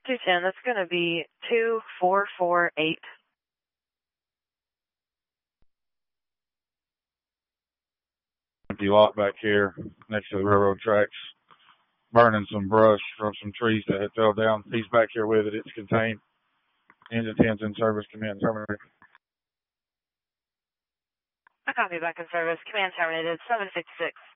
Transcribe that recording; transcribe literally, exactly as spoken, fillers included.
two ten, that's going to be two four four eight. Empty lot back here next to the railroad tracks. Burning some brush from some trees that had fell down. He's back here with it. It's contained. Engine ten's in service. Command terminated. I copy, back in service. Command terminated. seven six six.